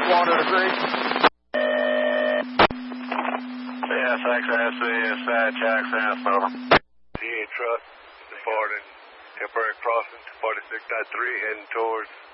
Water agree. Yes, XSC is Jackson, over. DA truck departing temporary crossing 46.3 heading towards